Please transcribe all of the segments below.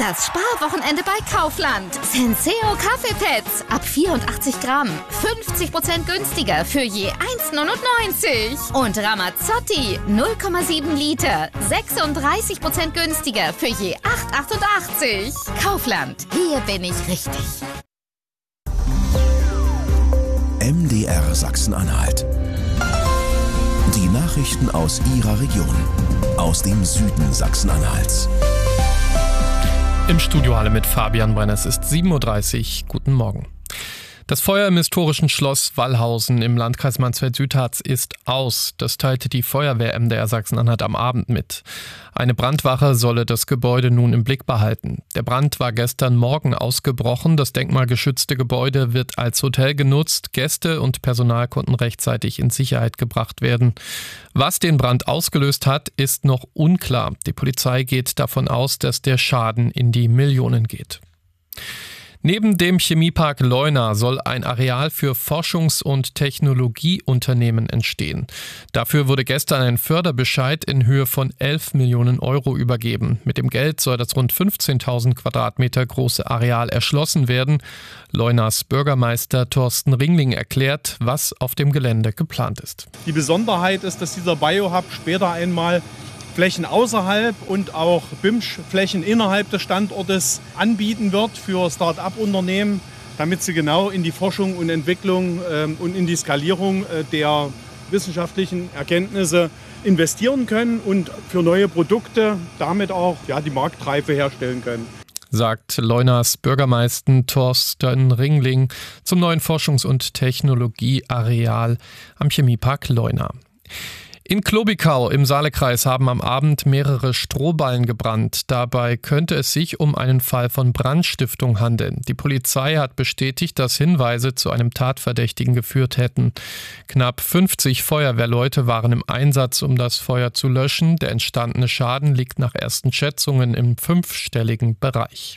Das Sparwochenende bei Kaufland. Senseo Kaffeepads ab 84 Gramm. 50% günstiger für je 1,99. Und Ramazzotti 0,7 Liter. 36% günstiger für je 8,88. Kaufland. Hier bin ich richtig. MDR Sachsen-Anhalt. Die Nachrichten aus Ihrer Region. Aus dem Süden Sachsen-Anhalts. Im Studio Halle mit Fabian Brenner. Es ist 7.30 Uhr. Guten Morgen. Das Feuer im historischen Schloss Wallhausen im Landkreis Mansfeld-Südharz ist aus. Das teilte die Feuerwehr MDR Sachsen-Anhalt am Abend mit. Eine Brandwache solle das Gebäude nun im Blick behalten. Der Brand war gestern Morgen ausgebrochen. Das denkmalgeschützte Gebäude wird als Hotel genutzt. Gäste und Personal konnten rechtzeitig in Sicherheit gebracht werden. Was den Brand ausgelöst hat, ist noch unklar. Die Polizei geht davon aus, dass der Schaden in die Millionen geht. Neben dem Chemiepark Leuna soll ein Areal für Forschungs- und Technologieunternehmen entstehen. Dafür wurde gestern ein Förderbescheid in Höhe von 11 Millionen Euro übergeben. Mit dem Geld soll das rund 15.000 Quadratmeter große Areal erschlossen werden. Leunas Bürgermeister Thorsten Ringling erklärt, was auf dem Gelände geplant ist. Die Besonderheit ist, dass dieser Biohub später einmal Flächen außerhalb und auch BIMSCH-Flächen innerhalb des Standortes anbieten wird für Start-up-Unternehmen, damit sie genau in die Forschung und Entwicklung und in die Skalierung der wissenschaftlichen Erkenntnisse investieren können und für neue Produkte damit auch die Marktreife herstellen können. Sagt Leunas Bürgermeister Thorsten Ringling zum neuen Forschungs- und Technologieareal am Chemiepark Leuna. In Klobikau im Saalekreis haben am Abend mehrere Strohballen gebrannt. Dabei könnte es sich um einen Fall von Brandstiftung handeln. Die Polizei hat bestätigt, dass Hinweise zu einem Tatverdächtigen geführt hätten. Knapp 50 Feuerwehrleute waren im Einsatz, um das Feuer zu löschen. Der entstandene Schaden liegt nach ersten Schätzungen im 5-stelligen Bereich.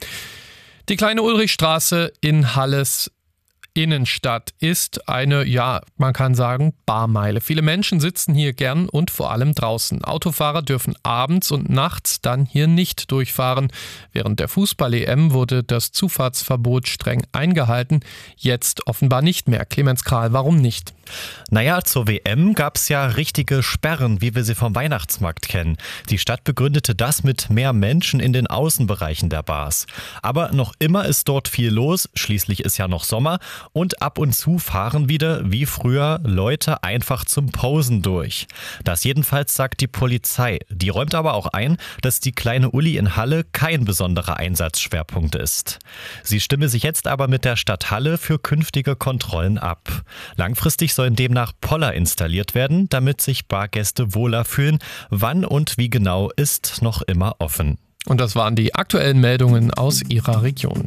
Die kleine Ulrichstraße in Halles Innenstadt ist eine, man kann sagen, Barmeile. Viele Menschen sitzen hier gern und vor allem draußen. Autofahrer dürfen abends und nachts dann hier nicht durchfahren. Während der Fußball-EM wurde das Zufahrtsverbot streng eingehalten. Jetzt offenbar nicht mehr. Clemens Kral, warum nicht? Naja, zur WM gab es ja richtige Sperren, wie wir sie vom Weihnachtsmarkt kennen. Die Stadt begründete das mit mehr Menschen in den Außenbereichen der Bars. Aber noch immer ist dort viel los, schließlich ist ja noch Sommer und ab und zu fahren wieder, wie früher, Leute einfach zum Posen durch. Das jedenfalls sagt die Polizei. Die räumt aber auch ein, dass die kleine Uli in Halle kein besonderer Einsatzschwerpunkt ist. Sie stimme sich jetzt aber mit der Stadt Halle für künftige Kontrollen ab. Langfristig sollen demnach Poller installiert werden, damit sich Bargäste wohler fühlen. Wann und wie genau ist noch immer offen. Und das waren die aktuellen Meldungen aus Ihrer Region.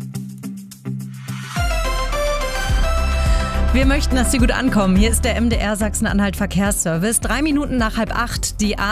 Wir möchten, dass Sie gut ankommen. Hier ist der MDR Sachsen-Anhalt Verkehrsservice. 3 Minuten nach 7:30. Die